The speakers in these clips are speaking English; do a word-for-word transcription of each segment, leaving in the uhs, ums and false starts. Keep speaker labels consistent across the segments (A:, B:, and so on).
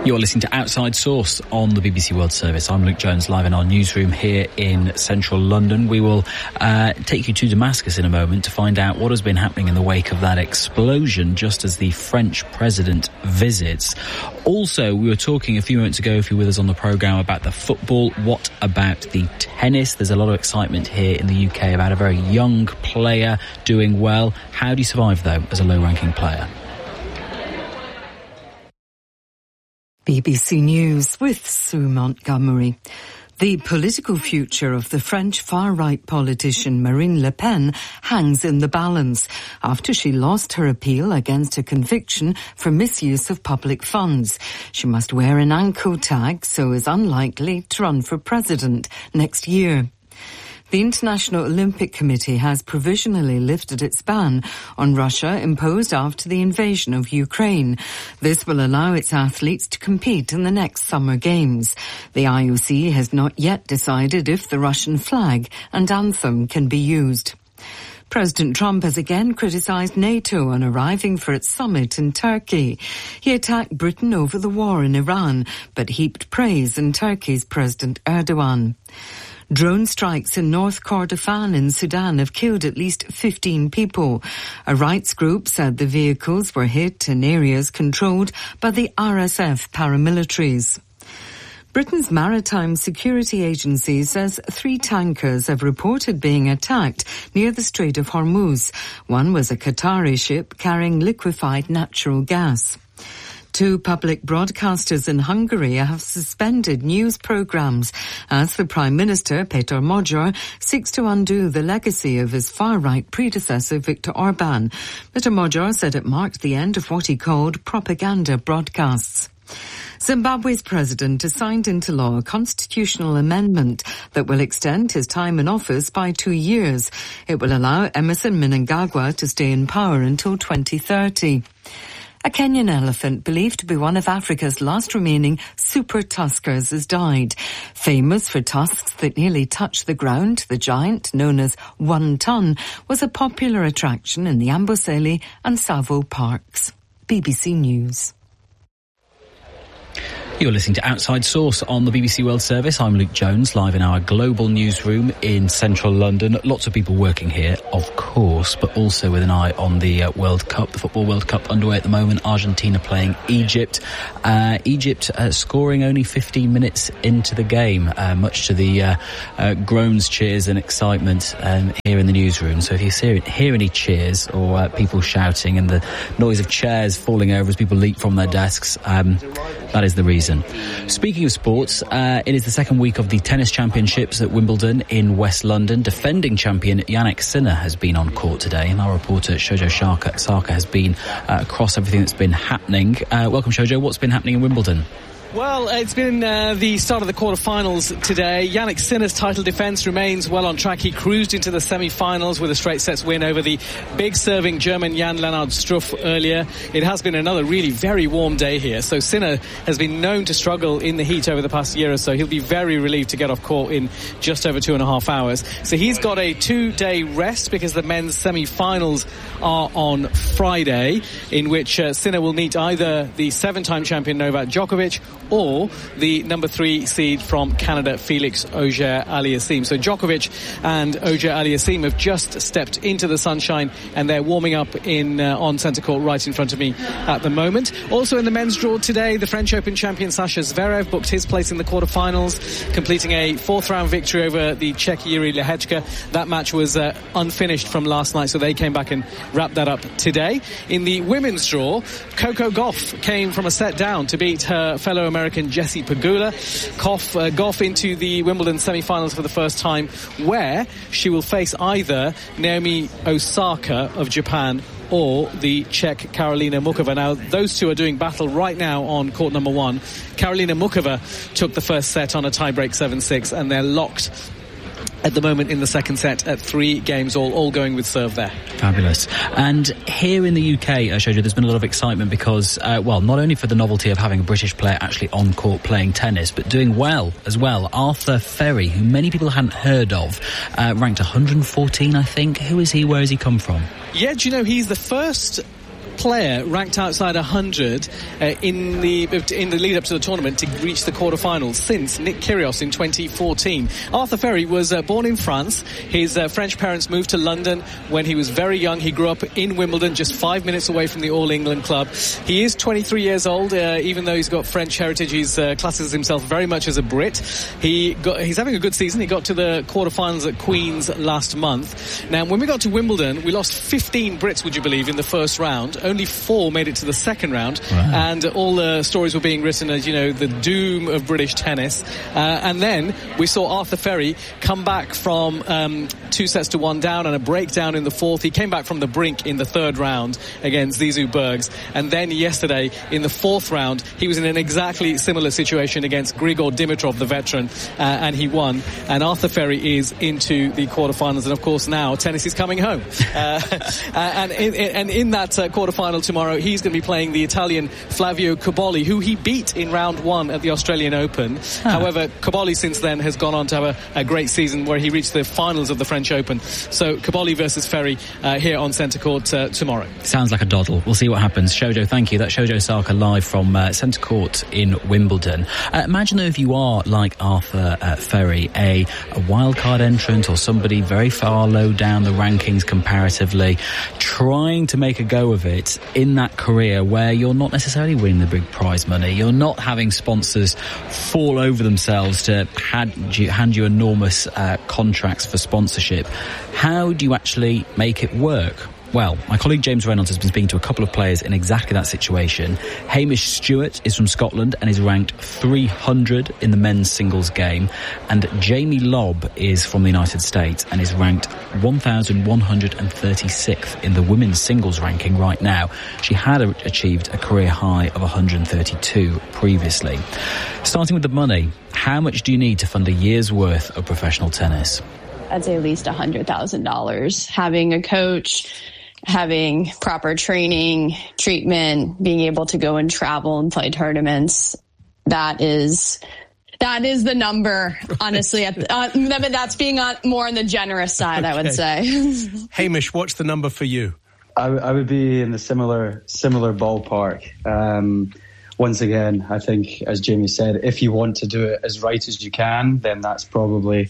A: You're listening to Outside Source on the B B C World Service. I'm Luke Jones, live in our newsroom here in central London. We will uh, take you to Damascus in a moment to find out what has been happening in the wake of that explosion just as the French president visits. Also, we were talking a few moments ago, if you're with us on the programme, about the football. What about the tennis? There's a lot of excitement here in the U K about a very young player doing well. How do you survive, though, as a low-ranking player?
B: B B C News with Sue Montgomery. The political future of the French far-right politician Marine Le Pen hangs in the balance after she lost her appeal against a conviction for misuse of public funds. She must wear an ANCO tag, so is unlikely to run for president next year. The International Olympic Committee has provisionally lifted its ban on Russia imposed after the invasion of Ukraine. This will allow its athletes to compete in the next Summer Games. The I O C has not yet decided if the Russian flag and anthem can be used. President Trump has again criticised NATO on arriving for its summit in Turkey. He attacked Britain over the war in Iran, but heaped praise on Turkey's President Erdogan. Drone strikes in North Kordofan in Sudan have killed at least fifteen people. A rights group said the vehicles were hit in areas controlled by the R S F paramilitaries. Britain's Maritime Security Agency says three tankers have reported being attacked near the Strait of Hormuz. One was a Qatari ship carrying liquefied natural gas. Two public broadcasters in Hungary have suspended news programmes as the Prime Minister, Péter Magyar, seeks to undo the legacy of his far-right predecessor, Viktor Orbán. Mister Magyar said it marked the end of what he called propaganda broadcasts. Zimbabwe's president has signed into law a constitutional amendment that will extend his time in office by two years. It will allow Emmerson Mnangagwa to stay in power until twenty thirty. A Kenyan elephant, believed to be one of Africa's last remaining super tuskers, has died. Famous for tusks that nearly touch the ground, the giant, known as One Ton, was a popular attraction in the Amboseli and Tsavo parks. B B C News.
A: You're listening to Outside Source on the B B C World Service. I'm Luke Jones, live in our global newsroom in central London. Lots of people working here, of course, but also with an eye on the uh, World Cup, the Football World Cup underway at the moment. Argentina playing Egypt. Uh, Egypt uh, scoring only fifteen minutes into the game, uh, much to the uh, uh, groans, cheers and excitement um, here in the newsroom. So if you hear, hear any cheers or uh, people shouting and the noise of chairs falling over as people leap from their desks, um, that is the reason. Speaking of sports, uh, it is the second week of the tennis championships at Wimbledon in West London. Defending champion Jannik Sinner has been on court today, and our reporter Shojo Saka, Saka has been uh, across everything that's been happening. Uh, welcome, Shojo. What's been happening in Wimbledon?
C: Well, it's been uh, the start of the quarter-finals today. Jannik Sinner's title defence remains well on track. He cruised into the semi-finals with a straight sets win over the big serving German Jan-Lennard Struff earlier. It has been another really very warm day here. So Sinner has been known to struggle in the heat over the past year or so. He'll be very relieved to get off court in just over two and a half hours. So he's got a two-day rest because the men's semi-finals are on Friday, in which uh, Sinner will meet either the seven-time champion Novak Djokovic or the number three seed from Canada, Felix Auger-Aliassime. So Djokovic and Auger-Aliassime have just stepped into the sunshine, and they're warming up in uh, on centre court right in front of me at the moment. Also in the men's draw today, the French Open champion Sasha Zverev booked his place in the quarterfinals, completing a fourth round victory over the Czech Yuri Lehečka. That match was uh, unfinished from last night, so they came back and wrapped that up today. In the women's draw, Coco Gauff came from a set down to beat her fellow American American Jessie Pegula. Gauff, uh, Gauff into the Wimbledon semi-finals for the first time, where she will face either Naomi Osaka of Japan or the Czech Karolina Muchova. Now, those two are doing battle right now on court number one. Karolina Muchova took the first set on a tie-break seven six, and they're locked at the moment in the second set at three games all, all going with serve there.
A: Fabulous. And here in the U K, I showed you, there's been a lot of excitement because, uh, well, not only for the novelty of having a British player actually on court playing tennis, but doing well as well. Arthur Ferry, who many people hadn't heard of, uh, ranked one hundred fourteen, I think. Who is he? Where has he come from?
C: Yeah, do you know, he's the first player ranked outside one hundred uh, in the in the lead up to the tournament to reach the quarterfinals since Nick Kyrgios in twenty fourteen. Arthur Ferry was uh, born in France. His uh, French parents moved to London when he was very young. He grew up in Wimbledon, just five minutes away from the All England club. He is twenty-three years old, uh, even though he's got French heritage. He uh, classes himself very much as a Brit. He got, he's having a good season. He got to the quarterfinals at Queen's last month. Now, when we got to Wimbledon, we lost fifteen Brits, would you believe, in the first round. Only four made it to the second round. Wow. And all the stories were being written as, you know, the doom of British tennis. Uh, and then we saw Arthur Ferry come back from um, two sets to one down and a breakdown in the fourth. He came back from the brink in the third round against Zizou Bergs. And then yesterday, in the fourth round, he was in an exactly similar situation against Grigor Dimitrov, the veteran, uh, and he won. And Arthur Ferry is into the quarterfinals. And of course, now tennis is coming home. Uh, and, in, and in that uh, quarterfinal tomorrow, he's going to be playing the Italian Flavio Cobolli, who he beat in round one at the Australian Open. Huh. However, Cobolli since then has gone on to have a, a great season where he reached the finals of the French Open. So Cobolli versus Ferry uh, here on Centre Court uh, tomorrow.
A: Sounds like a doddle. We'll see what happens. Shojo, thank you. That's Shojo Osaka live from uh, Centre Court in Wimbledon. Uh, imagine if you are like Arthur uh, Ferry, a, a wildcard entrant or somebody very far low down the rankings comparatively, trying to make a go of it in that career where you're not necessarily winning the big prize money, you're not having sponsors fall over themselves to hand you, hand you enormous uh, contracts for sponsorship. How do you actually make it work? Well, my colleague James Reynolds has been speaking to a couple of players in exactly that situation. Hamish Stewart is from Scotland and is ranked three hundred in the men's singles game. And Jamie Lobb is from the United States and is ranked one thousand one hundred thirty-sixth in the women's singles ranking right now. She had a- achieved a career high of one hundred thirty-two previously. Starting with the money, how much do you need to fund a year's worth of professional tennis?
D: I'd say at least one hundred thousand dollars. Having a coach, having proper training, treatment, being able to go and travel and play tournaments, that is that is the number, honestly. At the, uh, that's being on, more on the generous side, okay. I would say.
E: Hamish, what's the number for you?
F: I, I would be in the similar similar ballpark. Um, once again, I think, as Jamie said, if you want to do it as right as you can, then that's probably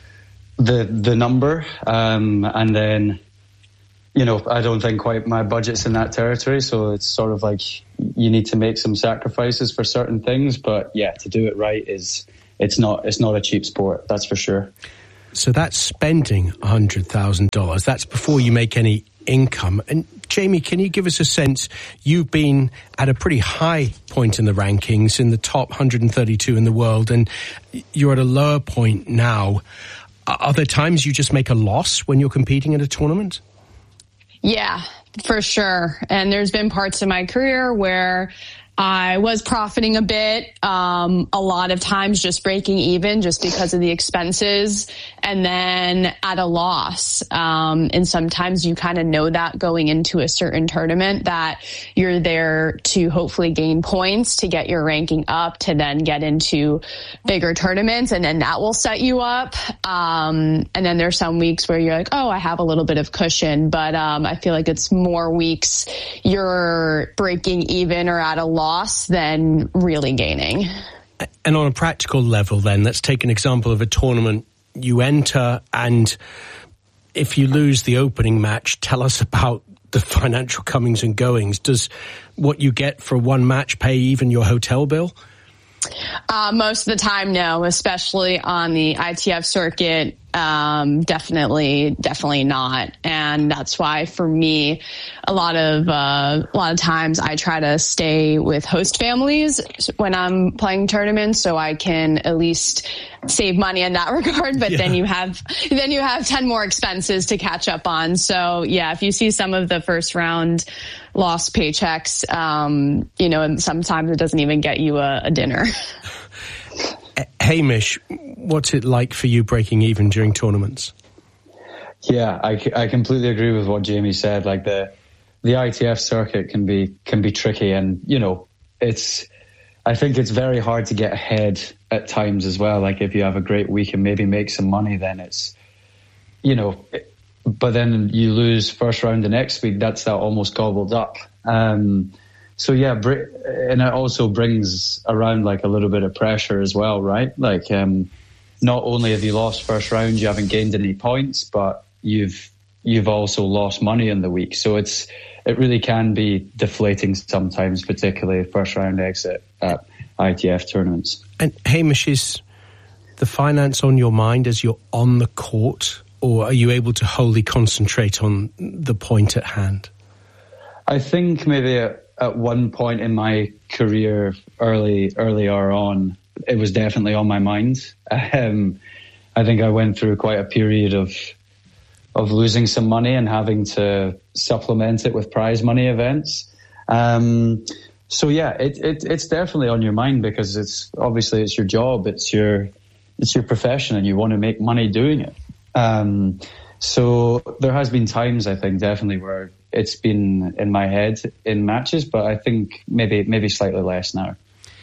F: the the number. Um, and then, you know, I don't think quite my budget's in that territory, so it's sort of like you need to make some sacrifices for certain things. But yeah, to do it right is it's not it's not a cheap sport, that's for sure.
E: So that's spending one hundred thousand dollars. That's before you make any income. And Jamie, can you give us a sense? You've been at a pretty high point in the rankings, in the top one hundred thirty-two in the world, and you're at a lower point now. Are there times you just make a loss when you're competing at a tournament?
D: Yeah, for sure. And there's been parts of my career where I was profiting a bit, um, a lot of times just breaking even just because of the expenses, and then at a loss. Um, and sometimes you kind of know that going into a certain tournament that you're there to hopefully gain points to get your ranking up to then get into bigger tournaments, and then that will set you up. Um, and then there's some weeks where you're like, oh, I have a little bit of cushion, but um, I feel like it's more weeks you're breaking even or at a loss than really gaining.
E: And on a practical level then, let's take an example of a tournament you enter, and if you lose the opening match, tell us about the financial comings and goings. Does what you get for one match pay even your hotel bill?
D: Uh, most of the time, no, especially on the I T F circuit. Um, definitely, definitely not. And that's why for me, a lot of, uh, a lot of times I try to stay with host families when I'm playing tournaments so I can at least save money in that regard. But yeah. then you have, then you have ten more expenses to catch up on. So yeah, if you see some of the first round lost paychecks, um, you know, and sometimes it doesn't even get you a, a dinner.
E: Hamish, what's it like for you breaking even during tournaments?
F: Yeah, I, I completely agree with what Jamie said. Like the the I T F circuit can be can be tricky, and you know, it's I think it's very hard to get ahead at times as well. Like if you have a great week and maybe make some money, then it's, you know, but then you lose first round the next week. That's that almost gobbled up. Um, so yeah, and it also brings around like a little bit of pressure as well, right? Like, um, not only have you lost first round, you haven't gained any points, but you've you've also lost money in the week. So it's it really can be deflating sometimes, particularly first round exit at I T F tournaments.
E: And Hamish, is the finance on your mind as you're on the court, or are you able to wholly concentrate on the point at hand?
F: I think maybe at, at one point in my career, early earlier on, it was definitely on my mind. Um, I think I went through quite a period of of losing some money and having to supplement it with prize money events. Um, so yeah, it, it it's definitely on your mind, because it's obviously it's your job, it's your it's your profession, and you want to make money doing it. Um, so there has been times, I think, definitely where it's been in my head in matches, but I think maybe maybe slightly less now.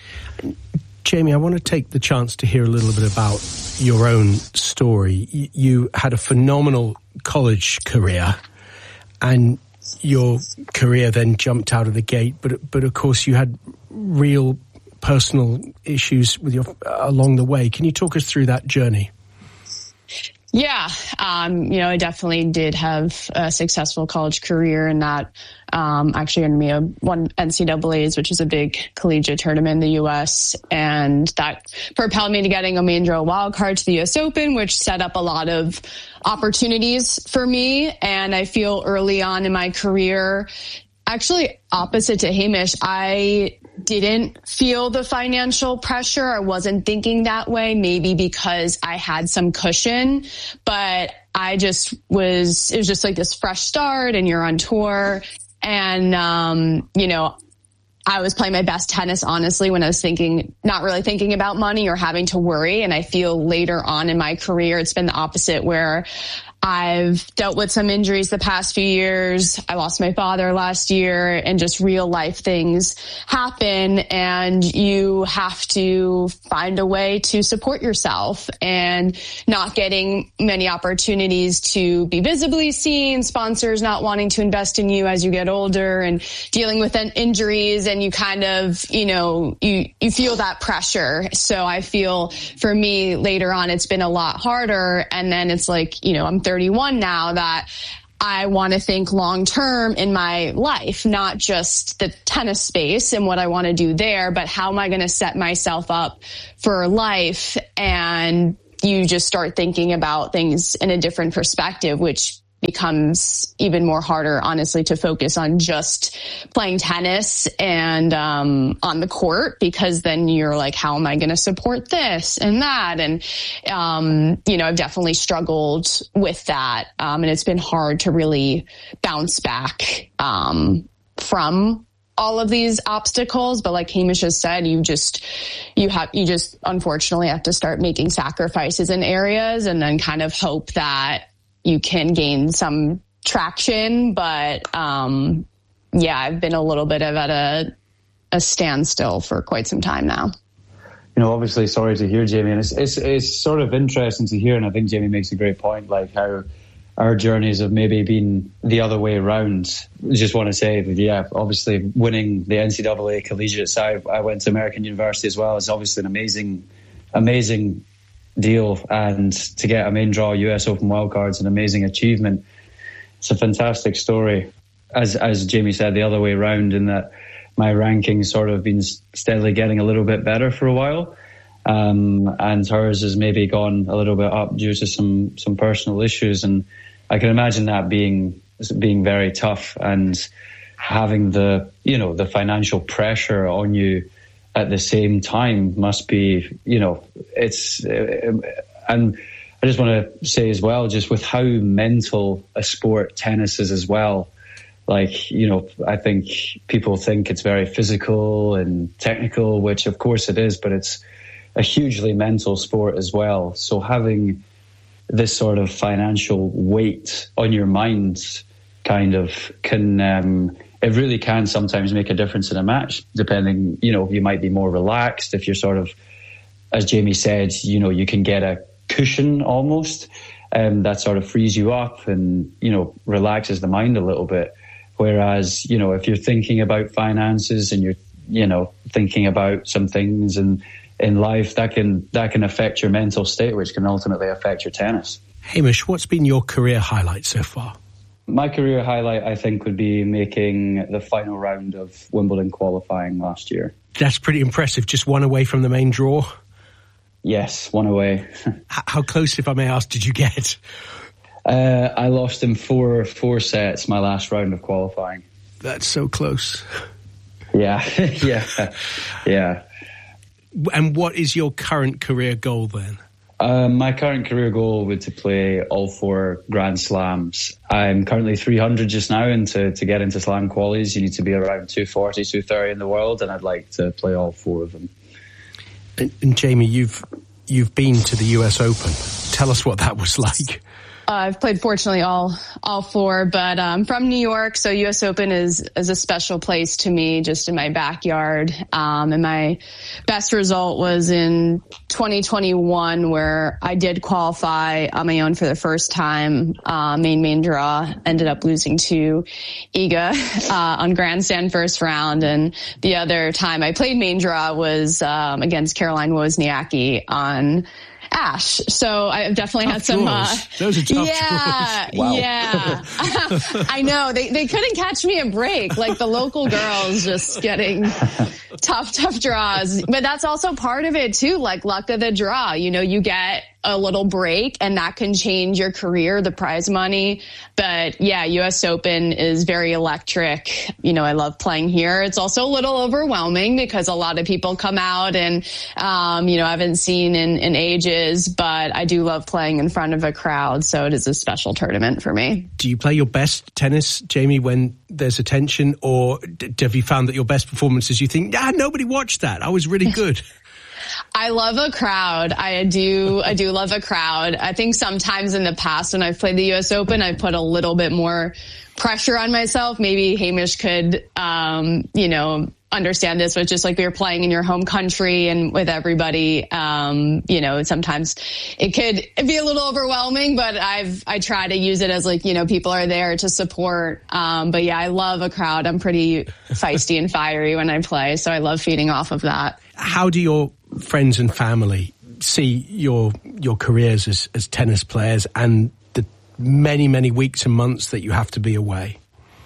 E: Jamie, I want to take the chance to hear a little bit about your own story. You had a phenomenal college career, and your career then jumped out of the gate. But but of course, you had real personal issues with your along the way. Can you talk us through that journey?
D: Yeah, um, you know, I definitely did have a successful college career, and that um, actually earned me a one N C double A's, which is a big collegiate tournament in the U S, and that propelled me to getting a main draw wild card to the U S Open, which set up a lot of opportunities for me. And I feel early on in my career, actually opposite to Hamish, I didn't feel the financial pressure. I wasn't thinking that way, maybe because I had some cushion, but I just was, it was just like this fresh start, and you're on tour. And, um, you know, I was playing my best tennis, honestly, when I was thinking, not really thinking about money or having to worry. And I feel later on in my career, it's been the opposite, where I've dealt with some injuries the past few years. I lost my father last year, and just real life things happen, and you have to find a way to support yourself, and not getting many opportunities to be visibly seen, sponsors not wanting to invest in you as you get older, and dealing with injuries, and you kind of, you know, you, you feel that pressure. So I feel for me later on, it's been a lot harder. And then it's like, you know, I'm thirty-one now, that I want to think long term in my life, not just the tennis space and what I want to do there, but how am I going to set myself up for life? And you just start thinking about things in a different perspective, which becomes even more harder, honestly, to focus on just playing tennis and um, on the court, because then you're like, how am I going to support this and that? And, um, you know, I've definitely struggled with that. Um, and it's been hard to really bounce back um, from all of these obstacles. But like Hamish has said, you just, you have, you just unfortunately have to start making sacrifices in areas, and then kind of hope that you can gain some traction. But, um, yeah, I've been a little bit of at a, a standstill for quite some time now.
F: You know, obviously, sorry to hear, Jamie, and it's, it's, it's sort of interesting to hear. And I think Jamie makes a great point, like how our journeys have maybe been the other way around. I just want to say that, yeah, obviously winning the N C double A collegiate side, I went to American University as well. It's obviously an amazing, amazing deal, and to get a main draw U S Open wildcard is an amazing achievement. It's a fantastic story. As as Jamie said, the other way around, in that my rankings sort of been steadily getting a little bit better for a while, um, and hers has maybe gone a little bit up due to some some personal issues, and I can imagine that being being very tough, and having the you know the financial pressure on you at the same time must be, you know, it's, uh, and I just want to say as well, just with how mental a sport tennis is as well. Like, you know, I think people think it's very physical and technical, which of course it is, but it's a hugely mental sport as well. So having this sort of financial weight on your mind kind of can, um, it really can sometimes make a difference in a match, depending, you know, you might be more relaxed if you're sort of, as Jamie said, you know, you can get a cushion almost. um, that sort of frees you up and, you know, relaxes the mind a little bit. Whereas, you know, if you're thinking about finances and you're, you know, thinking about some things and in life, that can that can affect your mental state, which can ultimately affect your tennis.
E: Hamish, what's been your career highlight so far?
F: My career highlight, I think, would be making the final round of Wimbledon qualifying last year.
E: That's pretty impressive. Just one away from the main draw?
F: Yes, one away.
E: How close, if I may ask, did you get?
F: Uh, I lost in four four sets my last round of qualifying.
E: That's so close.
F: Yeah, yeah, yeah.
E: And what is your current career goal then?
F: Uh, my current career goal would to play all four Grand Slams. I'm currently three hundred just now, and to, to get into Slam qualies, you need to be around two forty, two thirty in the world, and I'd like to play all four of them.
E: And, and Jamie, you've you've been to the U S Open. Tell us what that was like.
D: Uh, I've played, fortunately, all all four, but I'm um, from New York, so U S Open is is a special place to me, just in my backyard. Um, and my best result was in twenty twenty-one, where I did qualify on my own for the first time. Uh, main main draw, ended up losing to Iga uh, on grandstand first round, and the other time I played main draw was um, against Caroline Wozniacki on Ash. So I've definitely
E: tough
D: had some, uh,
E: those are tough
D: yeah,
E: draws. Wow.
D: yeah. I know they, they couldn't catch me a break. Like the local girls just getting tough, tough draws. But that's also part of it too. Like luck of the draw, you know, you get a little break and that can change your career, the prize money. But yeah, U S Open is very electric. You know, I love playing here. It's also a little overwhelming because a lot of people come out and, um, you know, I haven't seen in, in ages, but I do love playing in front of a crowd. So it is a special tournament for me.
E: Do you play your best tennis, Jamie, when there's attention, or d- have you found that your best performances, you think, ah, nobody watched that, I was really good?
D: I love a crowd. I do, I do love a crowd. I think sometimes in the past when I've played the U S Open, I put a little bit more pressure on myself. Maybe Hamish could, um, you know, understand this, but just like we were playing in your home country and with everybody, um, you know, sometimes it could be a little overwhelming, but I've, I try to use it as like, you know, people are there to support. Um, but yeah, I love a crowd. I'm pretty feisty and fiery when I play. So I love feeding off of that.
E: How do your friends and family see your, your careers as, as tennis players and the many, many weeks and months that you have to be away?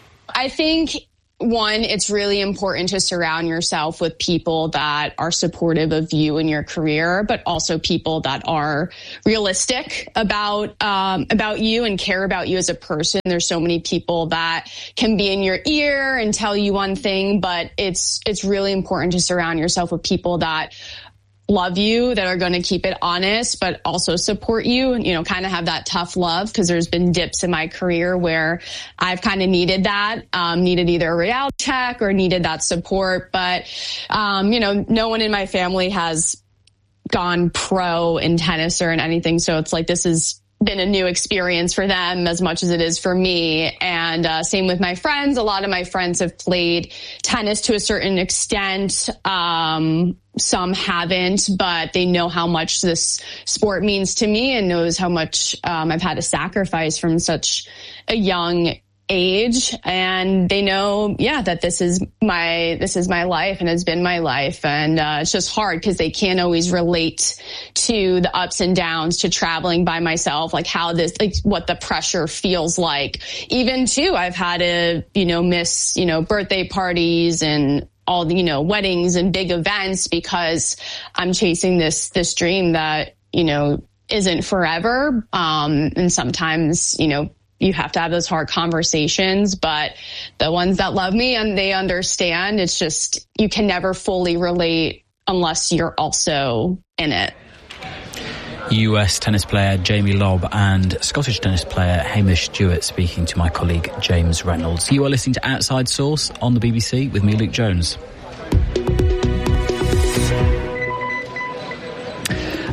D: I think, one, it's really important to surround yourself with people that are supportive of you and your career, but also people that are realistic about um, about you and care about you as a person. There's so many people that can be in your ear and tell you one thing, but it's it's really important to surround yourself with people that love you, that are going to keep it honest, but also support you, you know, kind of have that tough love, because there's been dips in my career where I've kind of needed that, um, needed either a reality check or needed that support. But, um, you know, no one in my family has gone pro in tennis or in anything. So it's like, this has been a new experience for them as much as it is for me. And uh, same with my friends. A lot of my friends have played tennis to a certain extent. Um, some haven't, but they know how much this sport means to me and knows how much um, I've had to sacrifice from such a young age. And they know, yeah, that this is my, this is my life and has been my life. And uh, it's just hard because they can't always relate to the ups and downs, to traveling by myself, like how this, like what the pressure feels like. Even too, I've had to, you know, miss, you know, birthday parties and all the, you know, weddings and big events because I'm chasing this, this dream that, you know, isn't forever. Um, and sometimes, you know, you have to have those hard conversations, but the ones that love me and they understand, it's just, you can never fully relate unless you're also in it.
A: U S tennis player Jamie Lobb and Scottish tennis player Hamish Stewart speaking to my colleague James Reynolds. You are listening to Outside Source on the B B C with me, Luke Jones.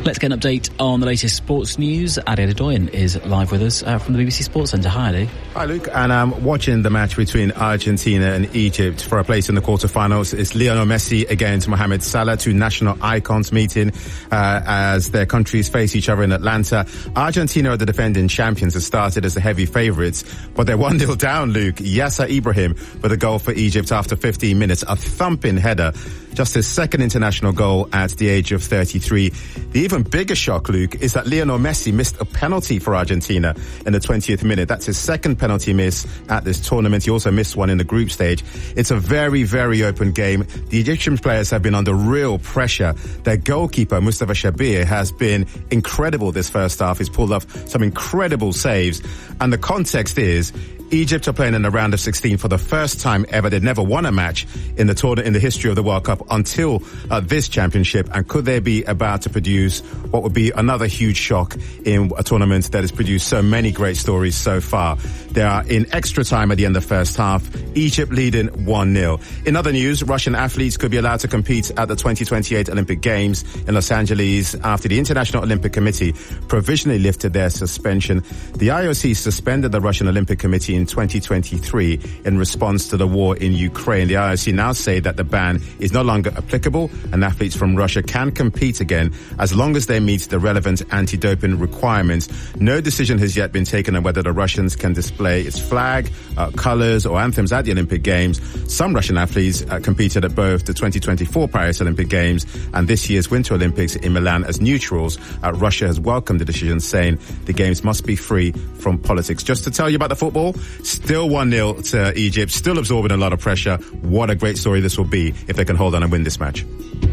A: Let's get an update on the latest sports news. Ade Adedoyin is live with us uh, from the B B C Sports Centre. Hi, Ade.
G: Hi, Luke. And I'm watching the match between Argentina and Egypt for a place in the quarterfinals. It's Lionel Messi against Mohamed Salah, two national icons meeting uh, as their countries face each other in Atlanta. Argentina are the defending champions and started as the heavy favourites, but they're one nil down, Luke. Yasser Ibrahim with a goal for Egypt after fifteen minutes. A thumping header. Just his second international goal at the age of thirty-three. The even bigger shock, Luke, is that Lionel Messi missed a penalty for Argentina in the twentieth minute. That's his second penalty miss at this tournament. He also missed one in the group stage. It's a very, very open game. The Egyptian players have been under real pressure. Their goalkeeper, Mustafa Shabir, has been incredible this first half. He's pulled off some incredible saves. And the context is Egypt are playing in the round of sixteen for the first time ever. They'd never won a match in the tournament in the history of the World Cup until uh, this championship. And could they be about to produce what would be another huge shock in a tournament that has produced so many great stories so far? They are in extra time at the end of the first half. Egypt leading one nil. In other news, Russian athletes could be allowed to compete at the twenty twenty-eight Olympic Games in Los Angeles after the International Olympic Committee provisionally lifted their suspension. The I O C suspended the Russian Olympic Committee in twenty twenty-three in response to the war in Ukraine. The I O C now say that the ban is no longer applicable and athletes from Russia can compete again as long as they meet the relevant anti-doping requirements. No decision has yet been taken on whether the Russians can display its flag, uh, colours or anthems at the Olympic Games. Some Russian athletes uh, competed at both the twenty twenty-four Paris Olympic Games and this year's Winter Olympics in Milan as neutrals. Uh, Russia has welcomed the decision, saying the Games must be free from politics. Just to tell you about the football, still one nil to Egypt, still absorbing a lot of pressure. What a great story this will be if they can hold on and win this match.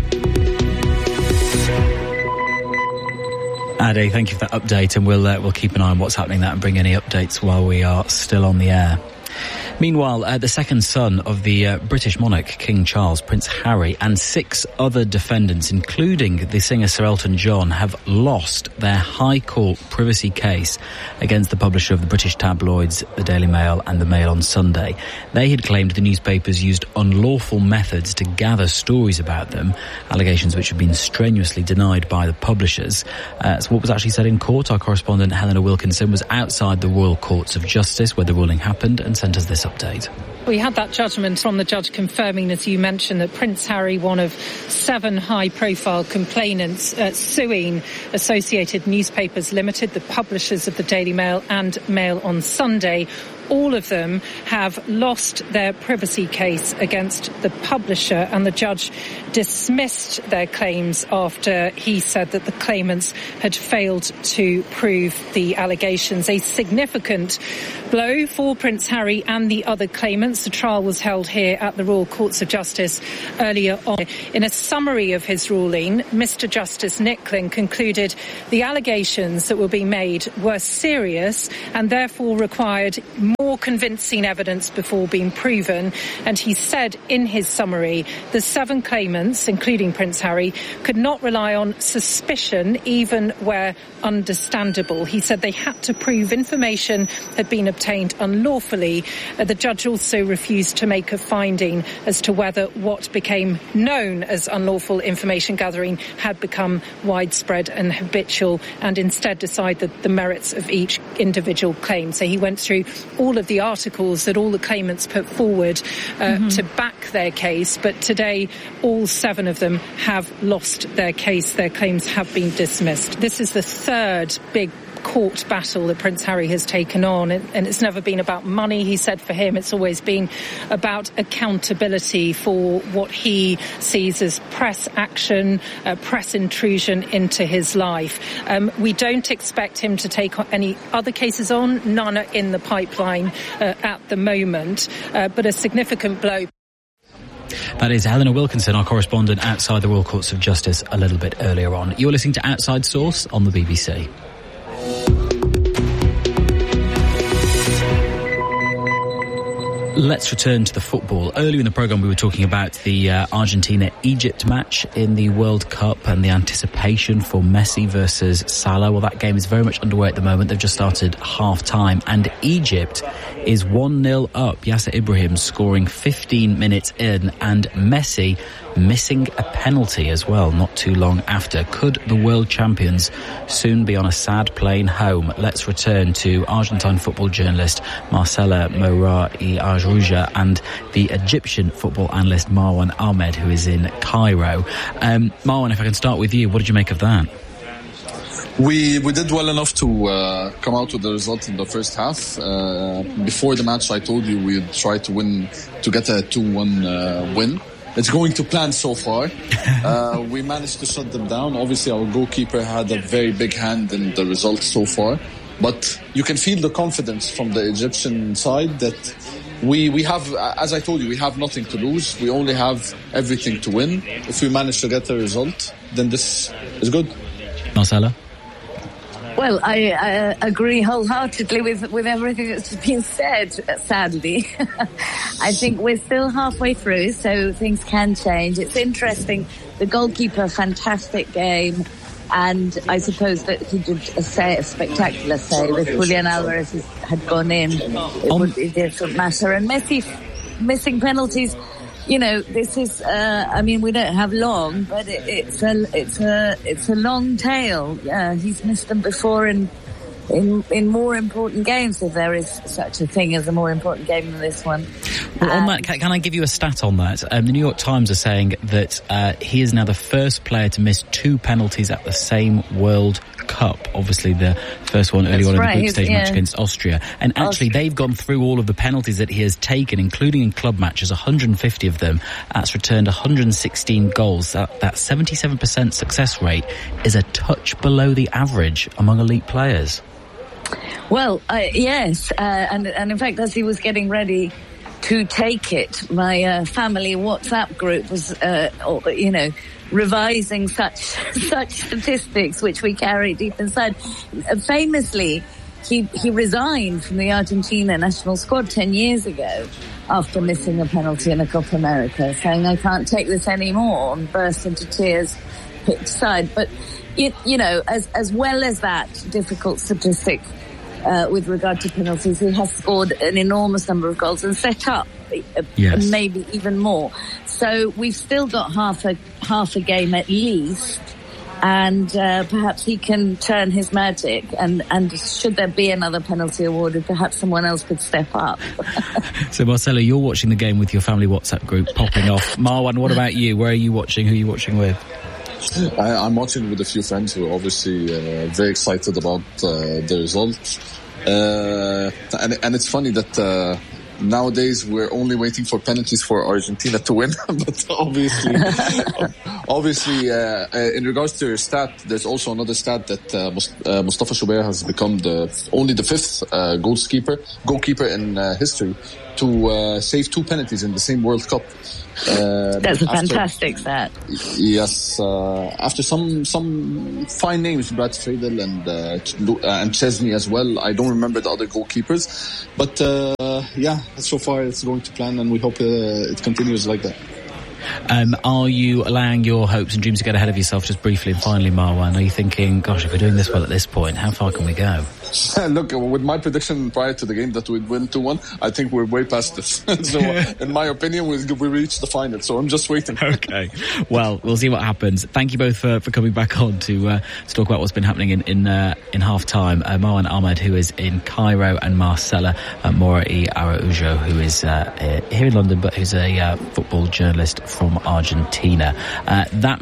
A: Ade, thank you for that update, and we'll uh, we'll keep an eye on what's happening there and bring any updates while we are still on the air. Meanwhile, uh, the second son of the uh, British monarch, King Charles, Prince Harry, and six other defendants, including the singer Sir Elton John, have lost their High Court privacy case against the publisher of the British tabloids, the Daily Mail and the Mail on Sunday. They had claimed the newspapers used unlawful methods to gather stories about them, allegations which have been strenuously denied by the publishers. Uh, so what was actually said in court, our correspondent Helena Wilkinson was outside the Royal Courts of Justice where the ruling happened and sent us this update.
H: We had that judgment from the judge confirming, as you mentioned, that Prince Harry, one of seven high-profile complainants uh, suing Associated Newspapers Limited, the publishers of the Daily Mail and Mail on Sunday, all of them have lost their privacy case against the publisher, and the judge dismissed their claims after he said that the claimants had failed to prove the allegations. A significant blow for Prince Harry and the other claimants. The trial was held here at the Royal Courts of Justice earlier on. In a summary of his ruling, Mister Justice Nicklin concluded the allegations that were being made were serious and therefore required more convincing evidence before being proven. And he said in his summary, the seven claimants, including Prince Harry, could not rely on suspicion even where understandable. He said they had to prove information had been obtained unlawfully. Uh, the judge also refused to make a finding as to whether what became known as unlawful information gathering had become widespread and habitual, and instead decided the merits of each individual claim. So he went through all of the articles that all the claimants put forward uh, mm-hmm. to back their case, but today all seven of them have lost their case. Their claims have been dismissed. This is the third big court battle that Prince Harry has taken on, and it's never been about money. He said for him it's always been about accountability for what he sees as press action, uh, press intrusion into his life. Um, we don't expect him to take any other cases on, none are in the pipeline uh, at the moment, uh, but a significant blow.
A: That is Helena Wilkinson, our correspondent outside the Royal Courts of Justice a little bit earlier on. You're listening to Outside Source on the B B C. Let's return to the football. Earlier in the programme we were talking about the uh, Argentina-Egypt match in the World Cup and the anticipation for Messi versus Salah. Well, that game is very much underway at the moment. They've just started half-time and Egypt is one nil up. Yasser Ibrahim scoring fifteen minutes in and Messi missing a penalty as well not too long after. Could the world champions soon be on a sad plane home? Let's return to Argentine football journalist Marcela Mora-y-Araujo and the Egyptian football analyst Marwan Ahmed, who is in Cairo. Um, Marwan, if I can start with you, what did you make of that?
I: We we did well enough to uh, come out with the result in the first half. Uh, before the match, I told you we'd try to win, to get a two one uh, win. It's going to plan so far. Uh, we managed to shut them down. Obviously, our goalkeeper had a very big hand in the result so far. But you can feel the confidence from the Egyptian side that we we have, as I told you, we have nothing to lose. We only have everything to win. If we manage to get a result, then this is good.
A: Marcela?
J: Well, I uh, agree wholeheartedly with, with everything that's been said, sadly. I think we're still halfway through, so things can change. It's interesting. The goalkeeper, fantastic game. And I suppose that he did a, say, a spectacular save. If Julian Alvarez had gone in, it um, would be a different matter. And Messi f- missing penalties. You know, this is, uh, I mean, we don't have long, but it, it's a, it's a, it's a long tail. Uh, he's missed them before in, in, in more important games, if there is such a thing as a more important game than this one.
A: Well, on that, can, can I give you a stat on that? Um, the New York Times are saying that, uh, he is now the first player to miss two penalties at the same World Cup. Obviously the first one early That's on right. in the group stage yeah. match against Austria. And actually Austria. They've gone through all of the penalties that he has taken, including in club matches, one hundred fifty of them. That's returned one hundred sixteen goals. That, that seventy-seven percent success rate is a touch below the average among elite players.
J: Well, uh, yes. Uh, and, and in fact, as he was getting ready to take it, my uh, family WhatsApp group was, uh, you know, revising such such statistics which we carry deep inside. Uh, famously, he he resigned from the Argentina national squad ten years ago after missing a penalty in a Copa America, saying, I can't take this anymore, and burst into tears, picked aside. But, you, you know, as as well as that difficult statistic uh, with regard to penalties, he has scored an enormous number of goals and set up uh, yes. maybe even more. So we've still got half a half a game at least, and uh, perhaps he can turn his magic. And, and should there be another penalty awarded, perhaps someone else could step up.
A: So, Marcelo, you're watching the game with your family WhatsApp group popping off. Marwan, what about you? Where are you watching? Who are you watching with?
I: I, I'm watching with a few friends who are obviously uh, very excited about uh, the result. Uh, and, and it's funny that uh, nowadays we're only waiting for penalties for Argentina to win. But obviously, obviously, uh, uh, in regards to your stat, there's also another stat that uh, Must- uh, Mustafa Shobair has become the only the fifth uh, goalkeeper goalkeeper in uh, history to uh, save two penalties in the same World Cup.
J: Uh, That's a after, fantastic stat.
I: Yes, uh, after some some fine names, Brad Friedel and uh, and Chesney as well. I don't remember the other goalkeepers, but uh, yeah, so far it's going to plan, and we hope uh, it continues like that.
A: Um, are you allowing your hopes and dreams to get ahead of yourself just briefly and finally, Marwan? Are you thinking, gosh, if we're doing this well at this point, how far can we go?
I: Look, with my prediction prior to the game that we'd win two one, I think we're way past this. So, in my opinion, we, we reached the final, so I'm just waiting.
A: Okay. Well, we'll see what happens. Thank you both for, for coming back on to, uh, to talk about what's been happening in in, uh, in half-time. Uh, Marwan Ahmed, who is in Cairo, and Marcela uh, Mora-y-Araujo, who is uh, uh, here in London, but who's a uh, football journalist from Argentina. Uh, that